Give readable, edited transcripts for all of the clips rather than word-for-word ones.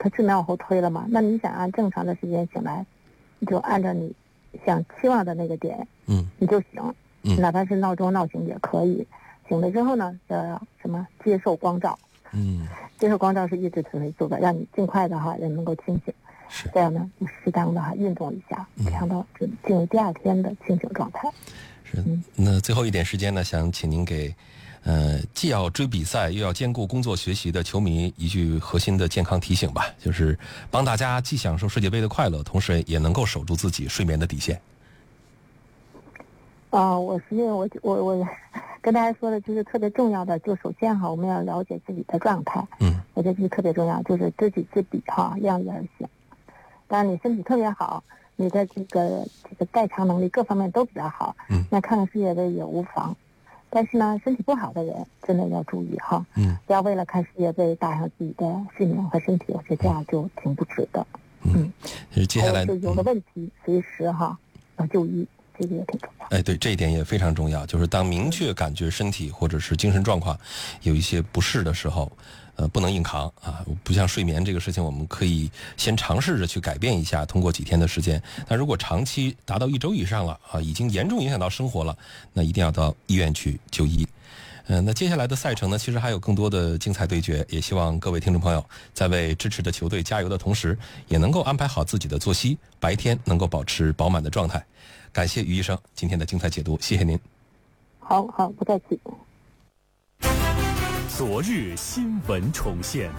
它睡眠往后推了嘛。那你想按正常的时间醒来，你就按照你想期望的那个点，你就醒，哪怕是闹钟闹醒也可以。醒了之后呢，叫什么？接受光照。接受光照是抑制褪黑素的，让你尽快的人能够清醒。这样呢，适当的运动一下，这样的进入第二天的清醒状态。 是。那最后一点时间呢，想请您给既要追比赛又要兼顾工作学习的球迷一句核心的健康提醒吧，就是帮大家既享受世界杯的快乐，同时也能够守住自己睡眠的底线。 我实际我跟大家说的就是特别重要的，就首先我们要了解自己的状态。我觉得这是特别重要，就是知己知彼量力而行。当然你身体特别好，你的这个代偿能力各方面都比较好，那看看世界杯也无妨。但是呢，身体不好的人真的要注意不要为了看世界杯打上自己的睡眠和身体，我觉得这样就挺不值得。 接下来就有的问题随时要就医，这个也挺重要。 对，这一点也非常重要，就是当明确感觉身体或者是精神状况有一些不适的时候，不能硬扛不像睡眠这个事情，我们可以先尝试着去改变一下，通过几天的时间。但如果长期达到1周以上了已经严重影响到生活了，那一定要到医院去就医。那接下来的赛程呢，其实还有更多的精彩对决，也希望各位听众朋友在为支持的球队加油的同时，也能够安排好自己的作息，白天能够保持饱满的状态。感谢于医生今天的精彩解读，谢谢您。 好，不客气。 昨日新闻重现，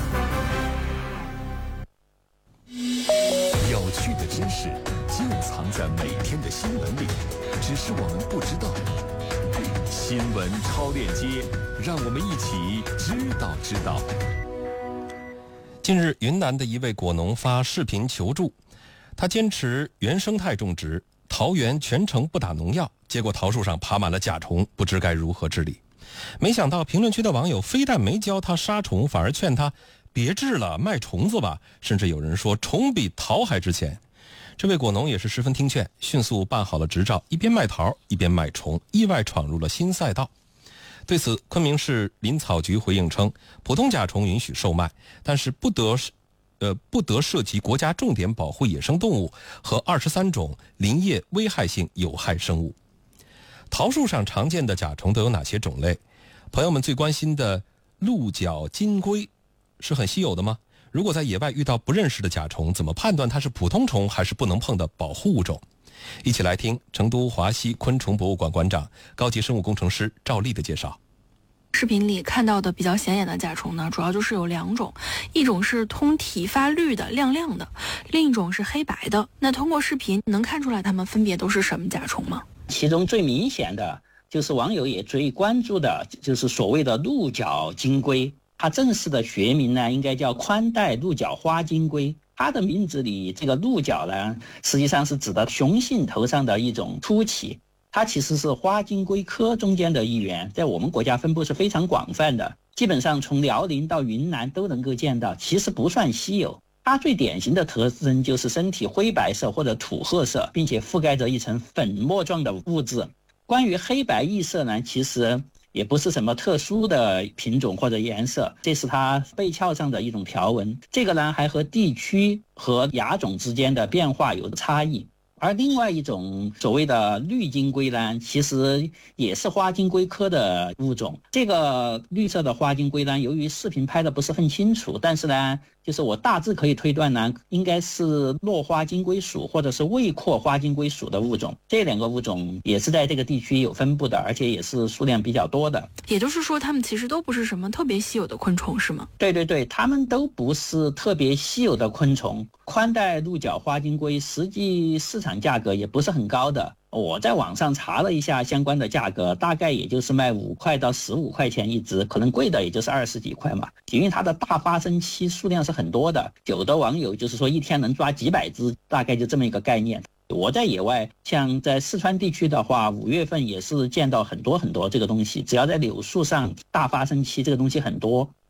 有趣的知识就藏在每天的新闻里，只是我们不知道。新闻超链接，让我们一起知道。 近日，云南的一位果农发视频求助，他坚持原生态种植，桃园全程不打农药，结果桃树上爬满了甲虫，不知该如何治理。没想到评论区的网友非但没教他杀虫，反而劝他别治了，卖虫子吧，甚至有人说虫比桃还值钱。这位果农也是十分听劝，迅速办好了执照，一边卖桃一边卖虫，意外闯入了新赛道。对此，昆明市林草局回应称，普通甲虫允许售卖，但是不得涉及国家重点保护野生动物和23种林业危害性有害生物。桃树上常见的甲虫都有哪些种类？朋友们最关心的鹿角金龟是很稀有的吗？如果在野外遇到不认识的甲虫，怎么判断它是普通虫还是不能碰的保护物种？一起来听成都华西昆虫博物馆馆长、高级生物工程师赵丽的介绍。 视频里看到的比较显眼的甲虫呢，主要就是有2种，一种是通体发绿的亮亮的，另一种是黑白的。那通过视频能看出来它们分别都是什么甲虫吗？ 其中最明显的就是网友也最关注的，就是所谓的鹿角金龟。它正式的学名呢，应该叫宽带鹿角花金龟。它的名字里这个鹿角呢，实际上是指的雄性头上的一种突起。它其实是花金龟科中间的一员，在我们国家分布是非常广泛的，基本上从辽宁到云南都能够见到，其实不算稀有。它最典型的特征就是身体灰白色或者土褐色，并且覆盖着一层粉末状的物质。关于黑白异色呢，其实也不是什么特殊的品种或者颜色，这是它背鞘上的一种条纹。这个呢还和地区和亚种之间的变化有差异。而另外一种所谓的绿金龟呢，其实也是花金龟科的物种。这个绿色的花金龟呢，由于视频拍的不是很清楚，但是呢，就是我大致可以推断呢，应该是落花金龟属或者是未阔花金龟属的物种。这2个物种也是在这个地区有分布的，而且也是数量比较多的。 也就是说，它们其实都不是什么特别稀有的昆虫，是吗？ 对，它们都不是特别稀有的昆虫。宽带鹿角花金龟实际市场价格也不是很高的，我在网上查了一下相关的价格，大概也就是卖5块到15块钱一只，可能贵的也就是20几块嘛。因为它的大发生期数量是很多的，有的网友就是说一天能抓几百只，大概就这么一个概念。我在野外，像在四川地区的话，5月份也是见到很多这个东西，只要在柳树上大发生期这个东西很多。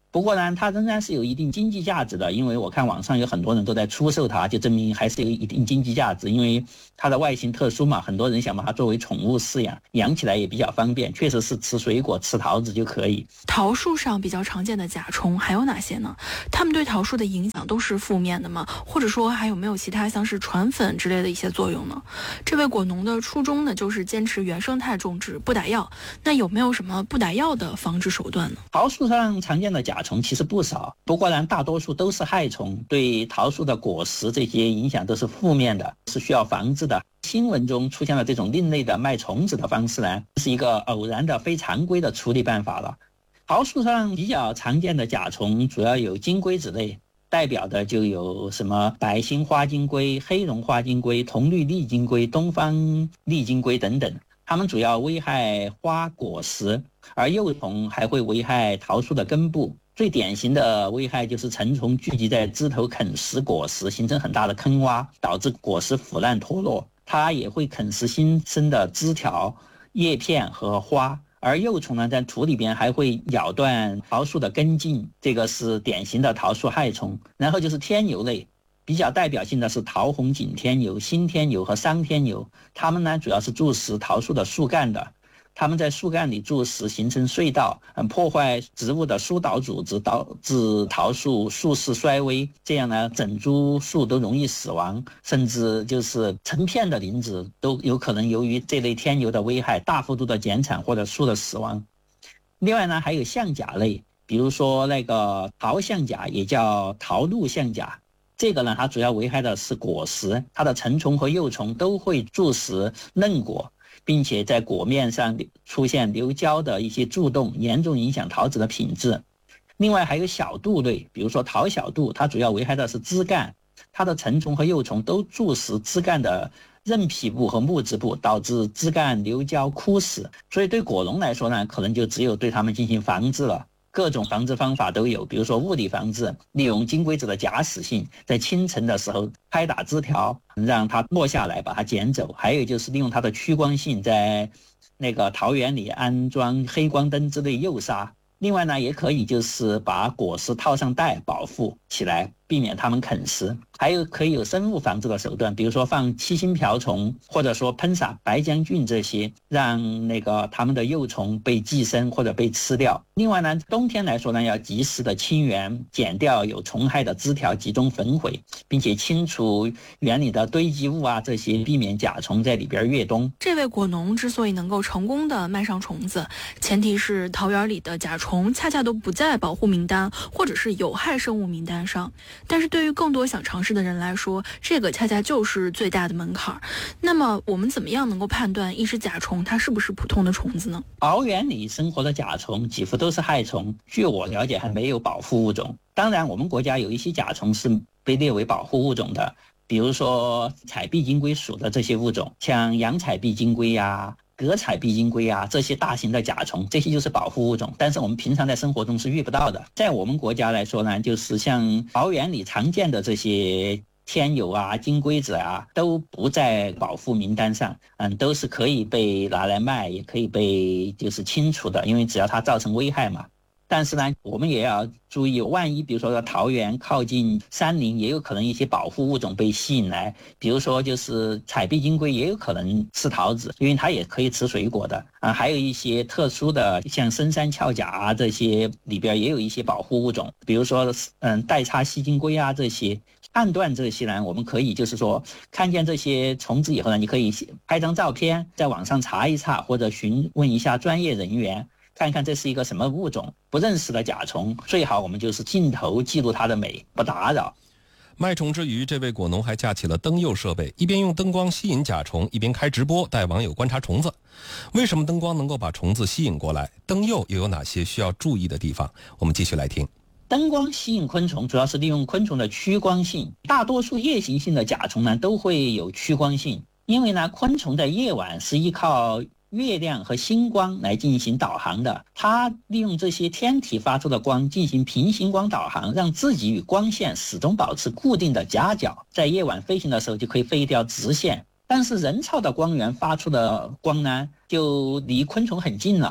不过呢，它仍然是有一定经济价值的，因为我看网上有很多人都在出售它，就证明还是有一定经济价值。因为它的外形特殊嘛，很多人想把它作为宠物饲养，养起来也比较方便，确实是吃水果、吃桃子就可以。 桃树上比较常见的甲虫还有哪些呢？它们对桃树的影响都是负面的吗？或者说还有没有其他像是传粉之类的一些作用呢？这位果农的初衷呢，就是坚持原生态种植，不打药。那有没有什么不打药的防治手段呢？ 桃树上常见的甲虫其实不少，不过呢，大多数都是害虫，对桃树的果实这些影响都是负面的，是需要防治的。新闻中出现了这种另类的卖虫子的方式呢，是一个偶然的非常规的处理办法了。桃树上比较常见的甲虫主要有金龟子类，代表的就有什么白心花金龟、黑绒花金龟、铜绿丽金龟、东方丽金龟等等。它们主要危害花果实，而幼虫还会危害桃树的根部。最典型的危害就是成虫聚集在枝头啃食果实，形成很大的坑洼，导致果实腐烂脱落。它也会啃食新生的枝条、叶片和花。而幼虫呢，在土里边还会咬断桃树的根茎，这个是典型的桃树害虫。然后就是天牛类，比较代表性的是桃红景天牛、新天牛和桑天牛，它们呢主要是蛀食桃树的树干的。它们在树干里蛀食，形成隧道，破坏植物的疏导组织，导致桃树树势衰微。这样呢，整株树都容易死亡，甚至就是成片的林子都有可能由于这类天牛的危害大幅度的减产或者树的死亡。另外呢，还有象甲类，比如说那个桃象甲，也叫桃露象甲。这个呢，它主要危害的是果实，它的成虫和幼虫都会蛀食嫩果，并且在果面上出现流胶的一些蛀洞，严重影响桃子的品质。另外还有小蠹类，比如说桃小蠹，它主要危害的是枝干，它的成虫和幼虫都蛀食枝干的韧皮部和木质部，导致枝干流胶枯死。所以对果农来说呢，可能就只有对它们进行防治了。各种防治方法都有，比如说物理防治，利用金龟子的假死性，在清晨的时候拍打枝条，让它落下来，把它捡走。还有就是利用它的趋光性，在那个桃园里安装黑光灯之类诱杀。另外呢，也可以就是把果实套上袋保护起来，避免它们啃食。还有可以有生物防治的手段，比如说放七星瓢虫，或者说喷洒白浆菌这些，让那个它们的幼虫被寄生或者被吃掉。另外呢，冬天来说呢，要及时的清园，剪掉有虫害的枝条，集中焚毁，并且清除园里的堆积物啊，这些避免甲虫在里边越冬。 这位果农之所以能够成功的卖上虫子，前提是桃园里的甲虫恰恰都不在保护名单或者是有害生物名单上。但是对于更多想尝试的人来说，这个恰恰就是最大的门槛。那么我们怎么样能够判断一只甲虫它是不是普通的虫子呢？ 桃园里生活的甲虫几乎都是害虫，据我了解还没有保护物种。当然我们国家有一些甲虫是被列为保护物种的，比如说彩臂金龟属的这些物种，像洋彩臂金龟呀、革彩臂金龟啊，这些大型的甲虫，这些就是保护物种，但是我们平常在生活中是遇不到的。在我们国家来说呢，就是像桃园里常见的这些天牛啊、金龟子啊，都不在保护名单上，都是可以被拿来卖，也可以被就是清除的，因为只要它造成危害嘛。但是呢，我们也要注意，万一比如说桃园靠近山林，也有可能一些保护物种被吸引来，比如说就是彩臂金龟也有可能吃桃子，因为它也可以吃水果的啊。还有一些特殊的，像深山鞘甲啊，这些里边也有一些保护物种，比如说带叉细金龟啊这些。判断这些呢，我们可以就是说看见这些虫子以后呢，你可以拍张照片，在网上查一查，或者询问一下专业人员，看看这是一个什么物种。不认识的甲虫，最好我们就是镜头记录它的美，不打扰。 卖虫之余，这位果农还架起了灯诱设备，一边用灯光吸引甲虫，一边开直播带网友观察虫子。为什么灯光能够把虫子吸引过来？灯诱又有哪些需要注意的地方？我们继续来听。 灯光吸引昆虫主要是利用昆虫的趋光性，大多数夜行性的甲虫呢都会有趋光性，因为呢昆虫在夜晚是依靠月亮和星光来进行导航的，它利用这些天体发出的光进行平行光导航，让自己与光线始终保持固定的夹角，在夜晚飞行的时候就可以飞一条直线。但是人造的光源发出的光呢就离昆虫很近了，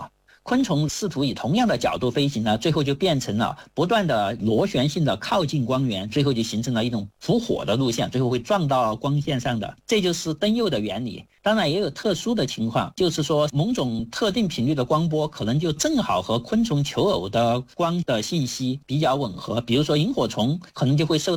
昆虫试图以同样的角度飞行呢，最后就变成了不断的螺旋性的靠近光源，最后就形成了一种伏火的路线，最后会撞到光线上的，这就是灯诱的原理。当然也有特殊的情况，就是说某种特定频率的光波可能就正好和昆虫求偶的光的信息比较吻合，比如说萤火虫可能就会受